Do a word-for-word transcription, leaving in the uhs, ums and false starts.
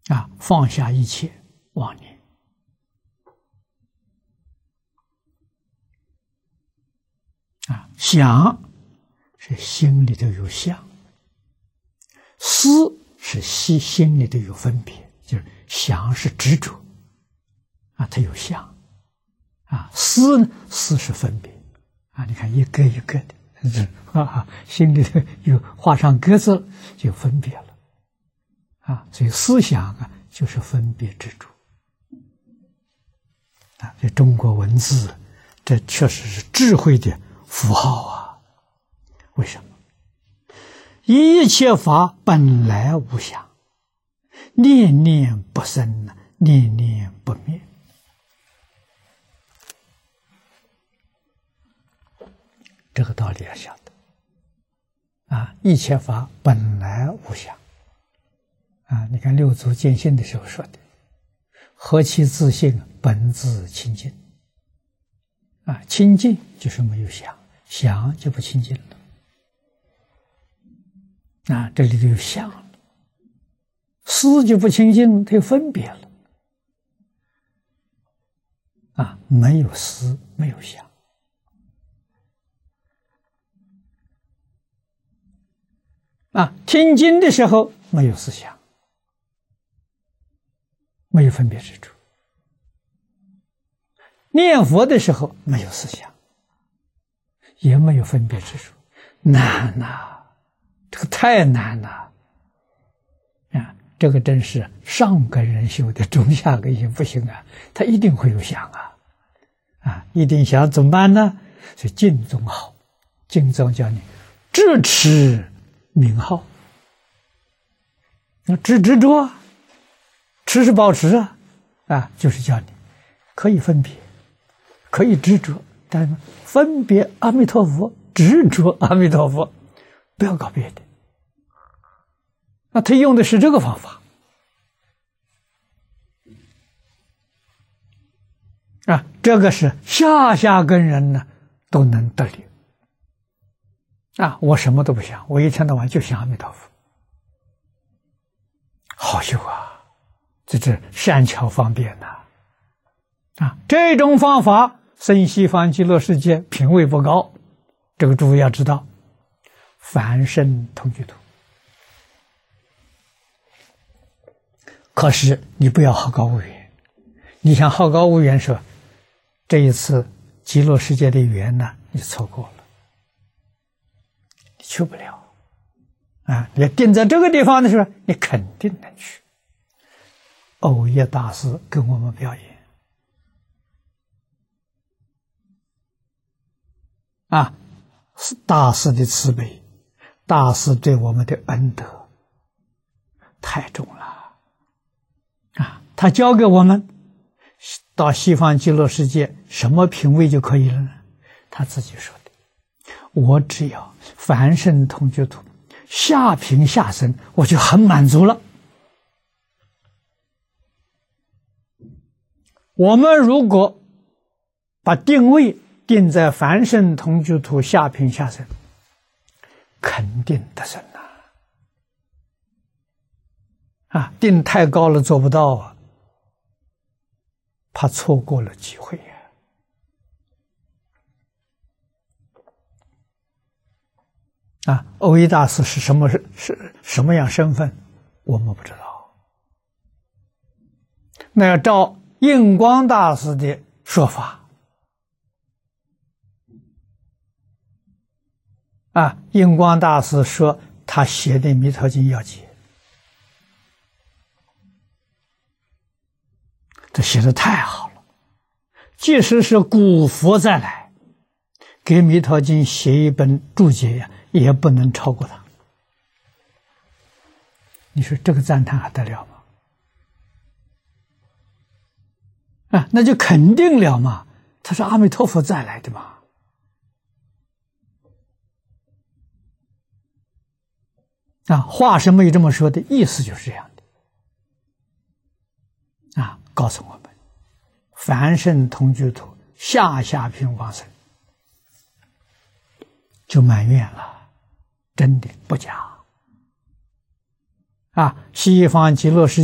啊，放下一切妄念。啊，想是心里头有想，思是心心里头有分别，就是想是执着，啊，它有想，啊，思呢，思是分别，啊，你看一个一个的，啊，心里头有画上格子就分别了，啊，所以思想啊就是分别执着，啊，这中国文字，这确实是智慧的符号啊！为什么？一切法本来无想，念念不生，念念不灭。这个道理要晓得啊！一切法本来无想啊！你看六祖见性的时候说的：“何其自性，本自清净。”啊，清净就是没有想，想就不清净了。啊，这里头有想了，思就不清净，它有分别了。啊，没有思，没有想。啊，听经的时候没有思想，没有分别之处。念佛的时候没有思想，也没有分别之处，难呐、啊，这个太难了啊！这个真是上根人修的，中下根也不行啊，他一定会有想啊，啊，一定想怎么办呢？所以净宗好，净宗叫你智持名号，那执执着，持是保持啊，啊，就是叫你可以分别。可以执着，但是分别阿弥陀佛，执着阿弥陀佛，不要搞别的。那他用的是这个方法啊，这个是下下根人呢都能得力啊。我什么都不想，我一天到晚就想阿弥陀佛，好修啊，这是善巧方便呐。啊，这种方法生西方极乐世界品位不高，这个诸位要知道，凡圣同居土。可是你不要好高骛远，你想好高骛远说，这一次极乐世界的缘呢，你错过了，你去不了啊！你定在这个地方的时候，你肯定能去。藕益大师跟我们表演。啊，大师的慈悲，大师对我们的恩德太重了啊！他教给我们到西方极乐世界什么品位就可以了呢？他自己说的：“我只要凡圣同居土下品下生，我就很满足了。”我们如果把定位定在凡圣同居土下品下生，肯定得生呐！啊，定太高了做不到啊，怕错过了机会呀、啊！啊，藕益大师是什么是是什么样身份，我们不知道。那要照印光大师的说法。啊，印光大师说他写的《弥陀经》要解，这写的太好了。即使是古佛再来给《弥陀经》写一本注解呀，也不能超过他。你说这个赞叹还得了吗？啊，那就肯定了嘛，他是阿弥陀佛再来的嘛。啊，话是没有这么说的，意思就是这样的。啊，告诉我们，凡圣同居土下下品往生，就满愿了，真的不假。啊，西方极乐世界